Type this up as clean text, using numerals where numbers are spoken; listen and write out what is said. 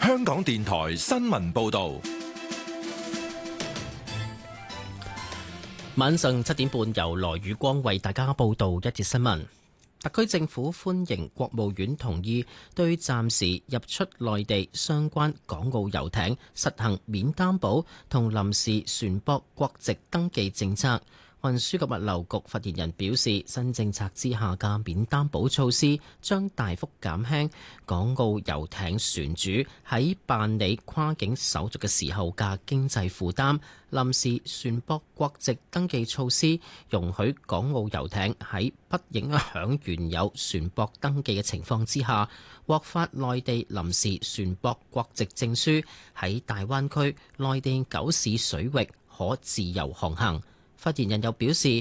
香港電台新聞報道。 晚上7點半，由羅宇光為大家報道一節新聞。特區政府歡迎國務院同意對暫時入出內地相關港澳遊艇實行免擔保同臨時船舶國籍登記政策。運輸及物流局發言人表示，新政策之下嘅免擔保措施將大幅減輕港澳遊艇船主喺辦理跨境手續嘅時候嘅經濟負擔。臨時船舶國籍登記措施容許港澳遊艇喺不影響原有船舶登記嘅情況之下，獲發內地臨時船舶國籍證書，喺大灣區內地9市水域可自由航行。發言人又表示，